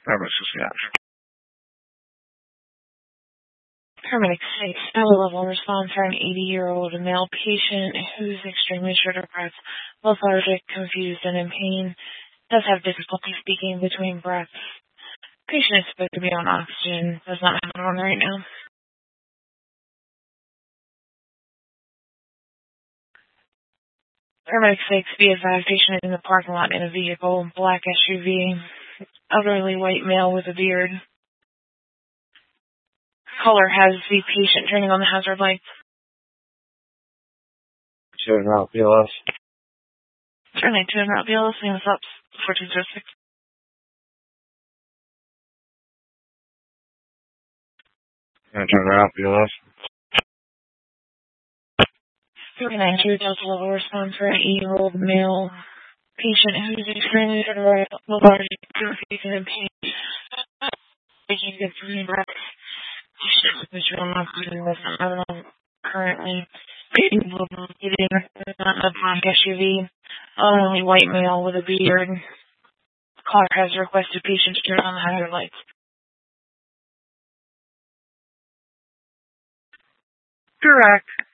Paramedic 6, level response for an 80-year-old male patient who's extremely short of breath, lethargic, confused, and in pain. Does have difficulty speaking between breaths. Patient is supposed to be on oxygen. Does not have it on right now. Paramedic 6, be advised, patient is in the parking lot in a vehicle, black SUV, elderly white male with a beard. Caller has the patient turning on the hazard lights. Turn out BLS. Certainly, turn out BLS, name is up, 4206. Turn out BLS. 392 Delta level response for an 80-year-old male patient who's extremely lethargic, confused, and in pain. Patient gets breathing breath. Patient on oxygen does not have it on currently. Patient will be getting on a black SUV. Only white male with a beard. Caller has requested patient to turn on the hazard lights. Correct.